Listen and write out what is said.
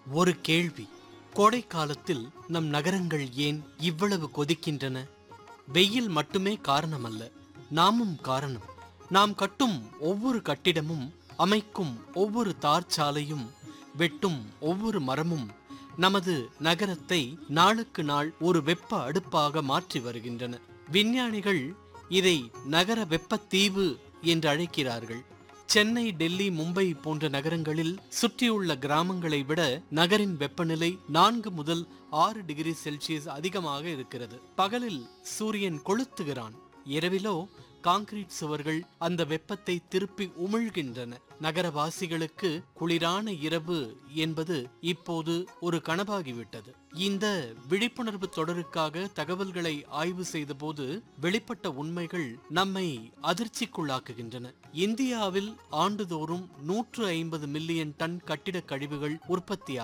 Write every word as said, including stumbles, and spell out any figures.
ஒரு கேள்வி. கோடை காலத்தில் நம் நகரங்கள் ஏன் இவ்வளவு கொதிக்கின்றன? வெயில் மட்டுமே காரணமல்ல, நாமும் காரணம். நாம் கட்டும் ஒவ்வொரு கட்டிடமும், அமைக்கும் ஒவ்வொரு தார்ச்சாலையும், வெட்டும் ஒவ்வொரு மரமும் நமது நகரத்தை நாளுக்கு நாள் ஒரு வெப்ப அடுப்பாக மாற்றி வருகின்றன. விஞ்ஞானிகள் இதை நகர வெப்பத்தீவு என்று அழைக்கிறார்கள். சென்னை, டெல்லி, மும்பை போன்ற நகரங்களில் சுற்றியுள்ள கிராமங்களை விட நகரின் வெப்பநிலை நான்கு முதல் ஆறு டிகிரி செல்சியஸ் அதிகமாக இருக்கிறது. பகலில் சூரியன் கொளுத்துகிறான், இரவிலோ கான்கிரீட் சுவர்கள் அந்த வெப்பத்தை திருப்பி உமிழ்கின்றன. நகரவாசிகளுக்கு குளிரான இரவு என்பது இப்போது ஒரு கனவாகிவிட்டது. இந்த விழிப்புணர்வு தொடருக்காக தகவல்களை ஆய்வு செய்த போது வெளிப்பட்ட உண்மைகள் நம்மை அதிர்ச்சிக்குள்ளாக்குகின்றன. இந்தியாவில் ஆண்டுதோறும் நூற்று ஐம்பது மில்லியன் டன் கட்டிட கழிவுகள் உற்பத்தி